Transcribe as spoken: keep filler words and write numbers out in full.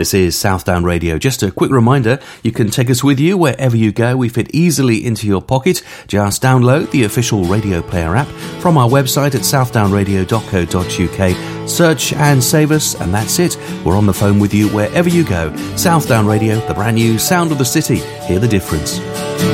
This is Southdown Radio. Just a quick reminder, you can take us with you wherever you go. We fit easily into your pocket. Just download the official Radio Player app from our website at southdown radio dot co dot uk. Search and save us, and that's it. We're on the phone with you wherever you go. Southdown Radio, the brand new sound of the city. Hear the difference.